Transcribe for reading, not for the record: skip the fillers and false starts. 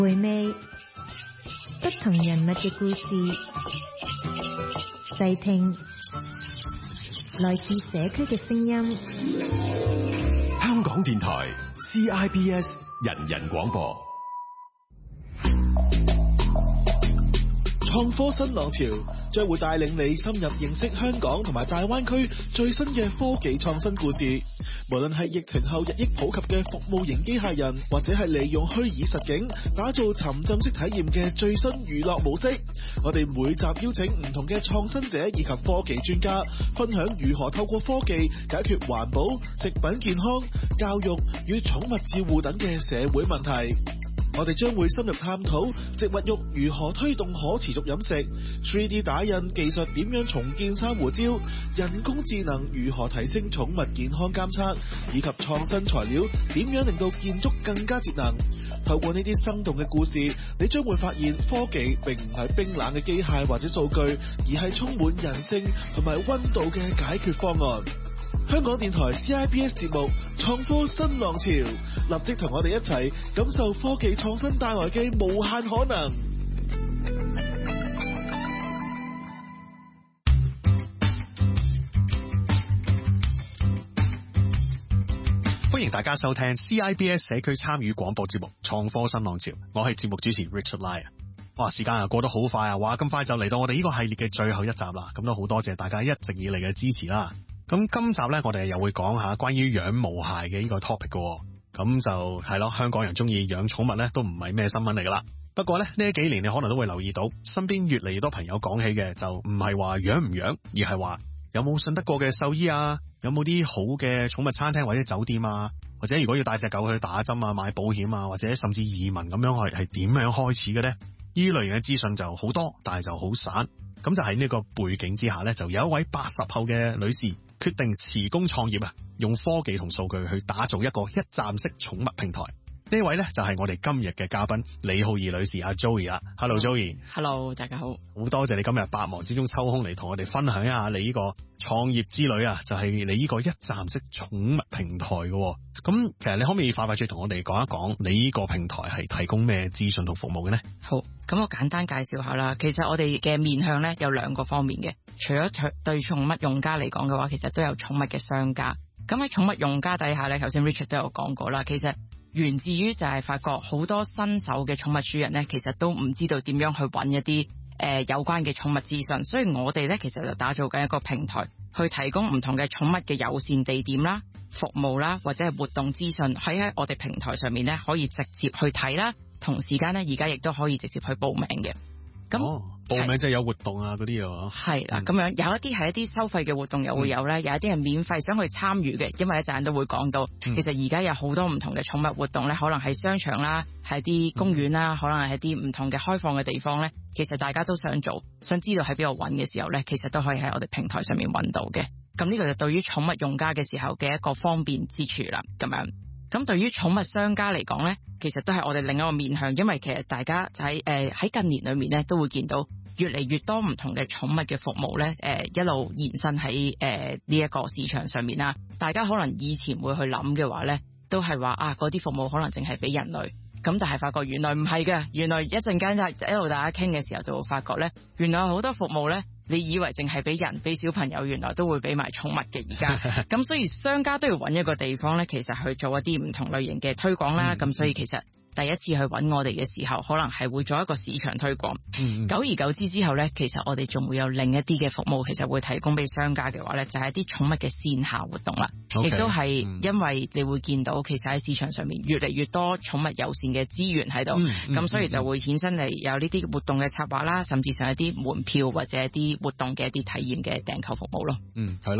回味不同人物嘅故事，細聽來自社區嘅聲音。 香港電台 CIBS 人人廣播。 創科新浪潮將會帶領你深入認識香港同埋大灣區最新嘅科技創新故事。無論係疫情後日益普及嘅服務型機械人，或者係利用虛擬實境打造沉浸式體驗嘅最新娛樂模式，我哋每集邀請唔同嘅創新者以及科技專家，分享如何透過科技解決環保、食品健康、教育與寵物照護等嘅社會問題。我哋將會深入探討植物肉如何推動可持續飲食， 3D 打印技術點樣重建珊瑚礁，人工智能如何提升寵物健康監測，以及創新材料點樣令到建築更加節能。透過呢啲生動嘅故事，你將會發現科技並唔係冰冷嘅機械或者數據，而係充滿人性同埋溫度嘅解決方案。香港電台 CIBS 節目創科新浪潮，立即同我哋一齊感受科技創新帶來嘅無限可能。 歡迎大家收聽 CIBS 社區參與廣播節目創科新浪潮，我係節目主持 Richard Lai。哇，時間過得好快啊！哇，咁快就嚟到我哋呢個系列嘅最後一集啦，咁都好多謝大家一直以嚟嘅支持啦。咁今集呢，我哋又會講下關於養毛孩嘅呢個 topic 嘅，咁就係咯，香港人中意養寵物呢，都唔係咩新聞嚟噶啦。不過呢幾年你可能都會留意到，身邊越嚟越多朋友講起嘅就唔係話養唔養，而係話有冇信得過嘅獸醫啊，有冇啲好嘅寵物餐廳或者酒店啊，或者如果要帶隻狗去打針啊、買保險啊，或者甚至移民咁樣係點樣開始嘅呢？呢類型嘅資訊就好多，但係就好散。咁就喺呢個背景之下呢，就有一位80後嘅女士決定辭工創業啊，用科技同數據去打造一個一站式寵物平台。呢位呢，就係我哋今日嘅嘉賓李浩儀女士阿 Joey 啦。Hello Joey。Hello， 大家好。 好多謝你今日百忙之中抽空嚟同我哋分享一下你呢個創業之旅啊，就係你呢個一站式寵物平台嘅。咁其實你可唔可以快脆同我哋講一講你呢個平台係提供咩資訊同服務嘅呢？ 好，咁我簡單介紹下啦。其實我哋嘅面向呢，有兩個方面嘅，除咗對寵物用家嚟講嘅話，其實都有寵物嘅商家。咁喺寵物用家底下呢，頭先 Richard 都有講過啦，其實源自於就係發覺好多新手嘅寵物主人呢，其實都唔知道點樣去揾一啲有關嘅寵物資訊，所以我哋呢，其實就打造緊一個平台，去提供唔同嘅寵物嘅友善地點啦、服務啦，或者係活動資訊喺我哋平台上面呢，可以直接去睇啦。同時間呢，而家亦都可以直接去報名嘅。咁報名即係有活動啊嗰啲啊， 係啦，咁樣有一啲係一啲收費嘅活動又會有咧，有一啲係免費想去參與嘅，因為一陣都會講到，其實而家有好多唔同嘅寵物活動咧，可能係商場啦，係啲公園啦，可能係啲唔同嘅開放嘅地方咧，其實大家都想做，想知道喺邊度揾嘅時候咧，其實都可以喺我哋平台上面揾到嘅。咁呢個就對於寵物用家嘅時候嘅一個方便之處啦，咁樣。咁對於寵物商家嚟講咧，其實都係我哋另一個面向，因為其實大家就喺近年裏面咧，都會見到越嚟越多唔同嘅寵物嘅服務咧，一路延伸喺呢一個市場上面啦。大家可能以前會去諗嘅話咧，都係話啊嗰啲服務可能淨係俾人類，咁但係發覺原來唔係嘅，原來一陣間就一路大家傾嘅時候就會發覺咧，原來好多服務咧，你以為淨係俾人俾小朋友，原來都會俾埋寵物嘅而家。咁所以商家都要揾一個地方咧，其實去做一啲唔同類型嘅推廣啦。咁所以其實第一次去揾我哋嘅時候，可能係會做一個市場推廣。久而久之之後呢，其實我哋仲會有另一啲嘅服務，其實會提供俾商家嘅話呢，就係一啲寵物嘅線下活動啦。亦都係因為你會見到，其實喺市場上面越嚟越多寵物友善嘅資源喺度，咁所以就會衍生嚟有呢啲活動嘅策劃啦，甚至上一啲門票或者一啲活動嘅一啲體驗嘅訂購服務咯。 係咯。